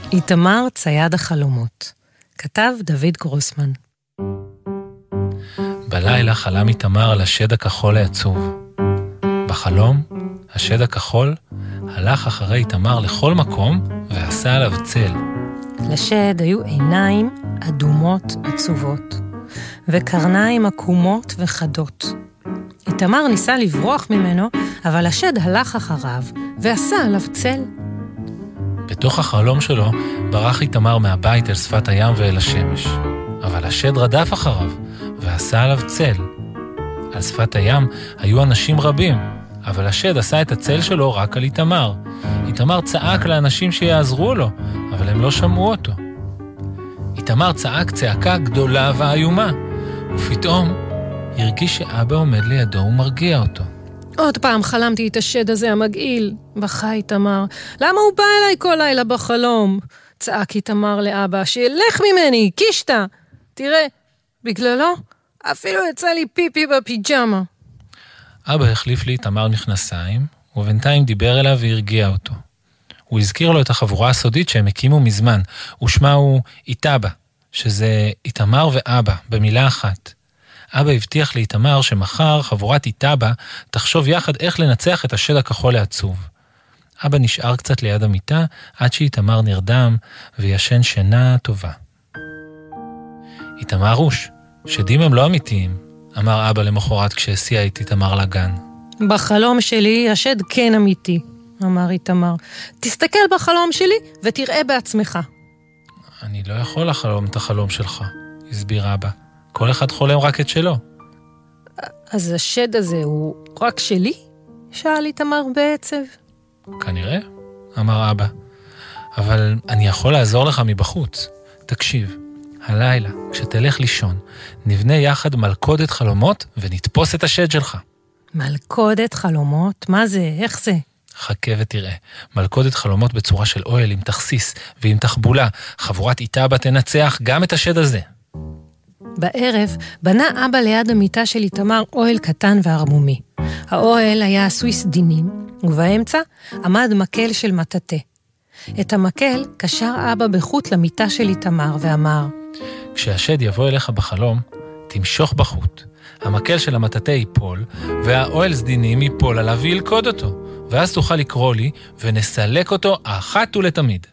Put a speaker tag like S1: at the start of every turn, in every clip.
S1: איתמר צייד החלומות. כתב דוד גרוסמן.
S2: בלילה חלם איתמר על השד הכחול העצוב. בחלום, השד הכחול הלך אחרי איתמר לכל מקום ועשה עליו צל.
S1: לשד היו עיניים אדומות עצובות, וקרניים עקומות וחדות. איתמר ניסה לברוח ממנו, אבל השד הלך אחריו ועשה עליו צל.
S2: בתוך החלום שלו ברח איתמר מהבית אל שפת הים ואל השמש. אבל השד רדף אחריו ועשה עליו צל. על שפת הים היו אנשים רבים, אבל השד עשה את הצל שלו רק על איתמר. איתמר צעק לאנשים שיעזרו לו, אבל הם לא שמעו אותו. איתמר צעק צעקה גדולה ואיומה, ופתאום הרגיש שאבא עומד לידו ומרגיע אותו.
S1: עוד פעם חלמתי את השד הזה המגעיל, בכה איתמר. למה הוא בא אליי כל לילה בחלום? צעק איתמר לאבא, שילך ממני, קישתה. תראה, בגללו אפילו יצא לי פיפי בפיג'מה.
S2: אבא החליף לי איתמר מכנסיים, ובינתיים דיבר אליו והרגיע אותו. הוא הזכיר לו את החבורה הסודית שהם הקימו מזמן, ושמה הוא איתבא, שזה איתמר ואבא, במילה אחת. אבא הבטיח לאיתמר שמחר חבורת איתבא תחשוב יחד איך לנצח את השד הכחול העצוב. אבא נשאר קצת ליד המיטה עד שאיתמר נרדם וישן שינה טובה. איתמר רוש, שדים הם לא אמיתיים, אמר אבא למחרת כשהסיע את איתמר לגן.
S1: בחלום שלי השד כן אמיתי, אמר איתמר. תסתכל בחלום שלי ותראה בעצמך.
S2: אני לא יכול לחלום את החלום שלך, הסביר אבא. כל אחד חולם רק את שלו.
S1: אז השד הזה הוא רק שלי? שאל איתמר בעצב.
S2: כנראה, אמר אבא. אבל אני יכול לעזור לך מבחוץ. תקשיב, הלילה, כשתלך לישון, נבנה יחד מלכודת חלומות ונתפוס את השד שלך.
S1: מלכודת חלומות? מה זה? איך זה?
S2: חכה ותראה. מלכודת חלומות בצורה של אוהל עם תכסיס ועם תחבולה. חבורת איתבא תנצח גם את השד הזה.
S1: בערב בנה אבא ליד המיטה של איתמר אוהל קטן וערמומי. האוהל היה עשוי סדינים, ובאמצע עמד מקל של מטאטה. את המקל קשר אבא בחוט למיטה של איתמר ואמר,
S2: כשהשד יבוא אליך בחלום, תמשוך בחוט. המקל של המטאטה ייפול, והאוהל סדינים ייפול עליו וילכוד אותו. ואז תוכל לקרוא לי ונסלק אותו אחת ולתמיד.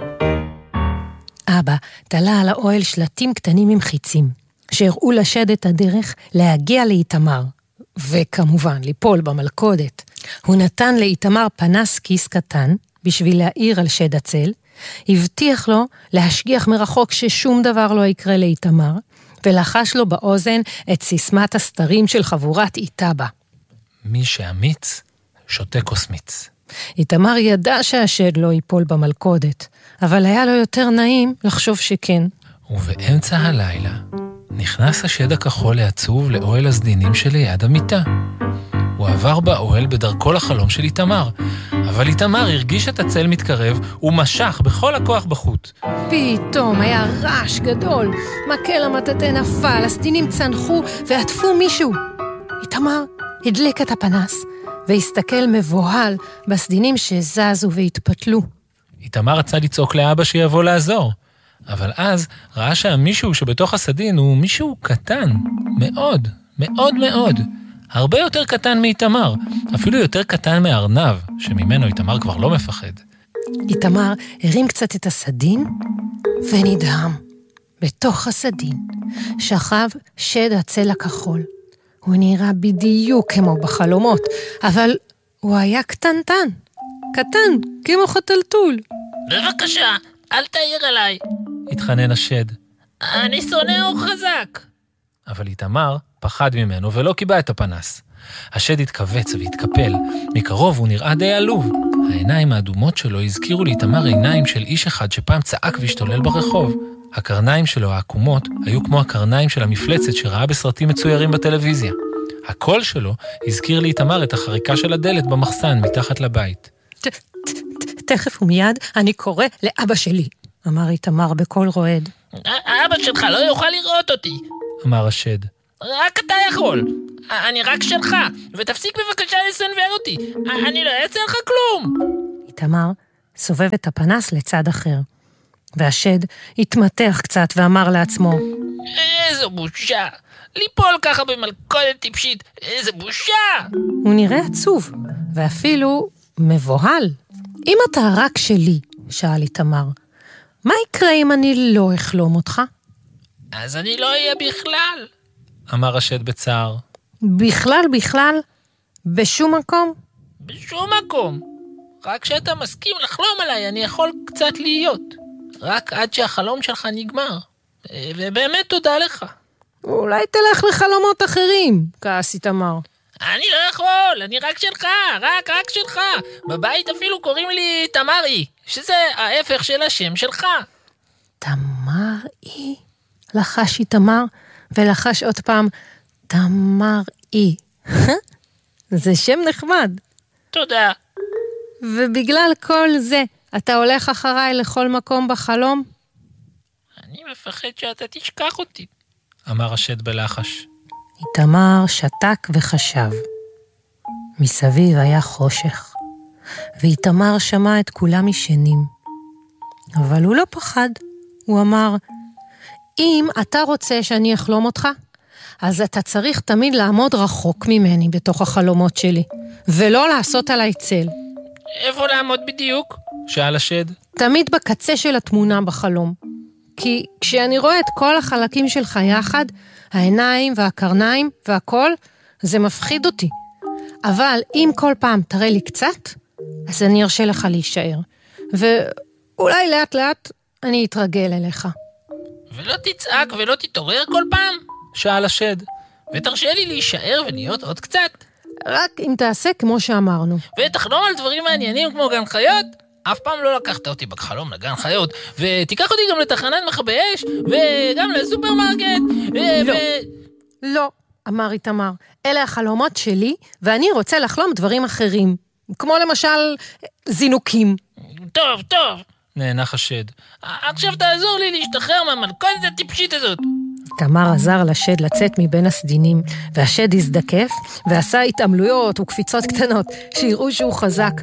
S1: אבא תלה על האוהל שלטים קטנים עם חיצים, שהראו לשד את הדרך להגיע לאיתמר, וכמובן ליפול במלכודת. הוא נתן לאיתמר פנס כיס קטן, בשביל להאיר על שד הצל, הבטיח לו להשגיח מרחוק ששום דבר לא יקרה לאיתמר, ולחש לו באוזן את סיסמת הסתרים של חבורת איתבא.
S2: מי שאמיץ, שותה כוס מיץ.
S1: איתמר ידע שהשד לא ייפול במלכודת, אבל היה לו יותר נעים לחשוב שכן.
S2: ובאמצע הלילה נכנס השד הכחול העצוב לאוהל הסדינים שליד המיטה. הוא עבר באוהל בדרכו לחלום של איתמר, אבל איתמר הרגיש את הצל מתקרב ומשך בכל הכוח בחוט.
S1: פתאום היה רעש גדול, מקל המטאטה נפל, הסדינים צנחו ועטפו מישהו. איתמר הדליק את הפנס והסתכל מבוהל בסדינים שזזו והתפתלו.
S2: איתמר רצה לצעוק לאבא שיבוא לעזור, אבל אז ראה שהמישהו שבתוך הסדין הוא מישהו קטן, מאוד, מאוד מאוד. הרבה יותר קטן מאיתמר, אפילו יותר קטן מארנב, שממנו איתמר כבר לא מפחד.
S1: איתמר הרים קצת את הסדין ונדהם. בתוך הסדין שכב שד הצל הכחול. הוא נראה בדיוק כמו בחלומות, אבל הוא היה קטנטן, קטן כמו חתלתול.
S3: בבקשה, אל תעיר עליי,
S2: התחנן השד.
S3: אני שונא אור חזק.
S2: אבל איתמר פחד ממנו ולא קיבע את הפנס. השד התכווץ והתקפל. מקרוב הוא נראה די עלוב. העיניים האדומות שלו הזכירו לאיתמר עיניים של איש אחד שפעם צעק והשתולל ברחוב. הקרניים שלו העקומות היו כמו הקרניים של המפלצת שראה בסרטים מצוירים בטלוויזיה. הקול שלו הזכיר לאיתמר את החריקה של הדלת במחסן מתחת לבית.
S1: תכף ומיד אני קורא לאבא שלי, אמר איתמר בקול רועד.
S3: אבא שלך לא יוכל לראות אותי,
S2: אמר השד.
S3: רק אתה יכול. אני רק שלך, ותפסיק בבקשה לסנוור אותי. אני לא אעשה לך כלום.
S1: איתמר סובב את הפנס לצד אחר. והשד התמתח קצת ואמר לעצמו,
S3: איזו בושה! ליפול ככה במלכודת טיפשית, איזו בושה!
S1: הוא נראה עצוב, ואפילו מבוהל. אם אתה רק שלי, שאל איתמר, מה יקרה אם אני לא אחלום אותך?
S3: אז אני לא אהיה בכלל.
S2: אמר השד בצער.
S1: בכלל? בשום מקום?
S3: בשום מקום. רק כשאתה מסכים לחלום עליי, אני יכול קצת להיות. רק עד שהחלום שלך נגמר. ובאמת תודה לך.
S1: אולי תלך לחלומות אחרים, כעס איתמר.
S3: אני לא יכול, אני רק שלך, רק שלך. בבית אפילו קוראים לי תמרי, שזה ההפך של השם שלך.
S1: תמרי? לחש איתמר, ולחש עוד פעם, תמרי. זה שם נחמד.
S3: תודה.
S1: ובגלל כל זה, אתה הולך אחריי לכל מקום בחלום?
S3: אני מפחד שאתה תשכח אותי.
S2: אמר השד בלחש.
S1: איתמר שתק וחשב. מסביב היה חושך, ואיתמר שמע את כולם ישנים. אבל הוא לא פחד. הוא אמר, אם אתה רוצה שאני אחלום אותך, אז אתה צריך תמיד לעמוד רחוק ממני בתוך החלומות שלי, ולא לעשות עליי צל.
S3: איפה לעמוד בדיוק?
S2: שאל השד.
S1: תמיד בקצה של התמונה בחלום. כי כשאני רואה את כל החלקים שלך יחד, העיניים והקרניים והכל, זה מפחיד אותי. אבל אם כל פעם תראה לי קצת, אז אני ארשה לך להישאר. ואולי לאט לאט אני אתרגל אליך.
S3: ולא תצעק ולא תתעורר כל פעם?
S2: שאל השד.
S3: ותרשה לי להישאר ולהיות עוד קצת?
S1: רק אם תעשה כמו שאמרנו.
S3: ותחלום על דברים מעניינים כמו גן חיות? אף פעם לא לקחת אותי בחלום לגן חיות, ותיקח אותי גם לתחנת מכבי אש, וגם לסופרמרקט,
S1: לא, אמר איתמר, אלה החלומות שלי, ואני רוצה לחלום דברים אחרים, כמו למשל זינוקים.
S3: טוב.
S2: נאנח השד.
S3: עכשיו תעזור לי להשתחרר מהמלכודת הטיפשית הזאת.
S1: תמר עזר לשד לצאת מבין הסדינים, והשד הזדקף ועשה התעמלויות וקפיצות קטנות, שיראו שהוא חזק.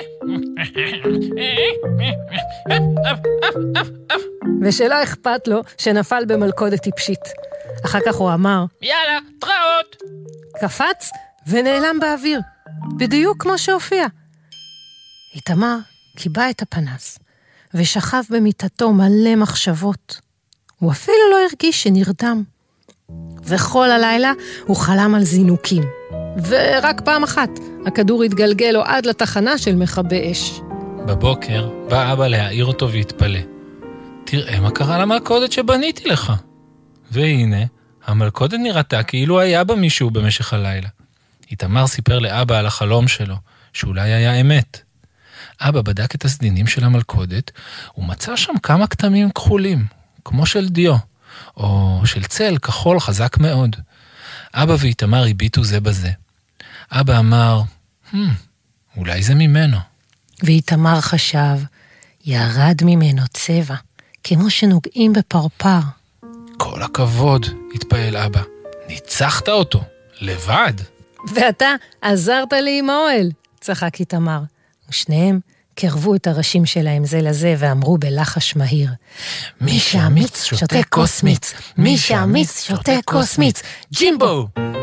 S1: ושלא אכפת לו שנפל במלכודת טיפשית. אחר כך הוא אמר,
S3: יאללה, תראות.
S1: קפץ ונעלם באוויר, בדיוק כמו שהופיע. איתמר קיבע את הפנס, ושכב במיטתו מלא מחשבות. הוא אפילו לא הרגיש שנרדם. וכל הלילה הוא חלם על זינוקים. ורק פעם אחת הכדור התגלגל לו עד לתחנה של מכבי אש.
S2: בבוקר בא אבא להעיר אותו והתפלא. תראה מה קרה למלכודת שבניתי לך. והנה, המלכודת נראתה כאילו היה בה מישהו במשך הלילה. איתמר סיפר לאבא על החלום שלו, שאולי היה אמת. אבא בדק את הסדינים של המלכודת, ומצא שם כמה כתמים כחולים, כמו של דיו, או של צל כחול חזק מאוד. אבא ואיתמר הביטו זה בזה. אבא אמר, אולי זה ממנו.
S1: ואיתמר חשב, ירד ממנו צבע, כמו שנוגעים בפרפר.
S2: כל הכבוד, התפעל אבא. ניצחת אותו, לבד.
S1: ואתה עזרת לי עם האוהל, צחק איתמר. ושניהם קרבו את הראשים שלהם זה לזה ואמרו בלחש מהיר,
S3: מי שאמיץ שותה כוס מיץ, מי שאמיץ שותה כוס מיץ, ג'ימבו!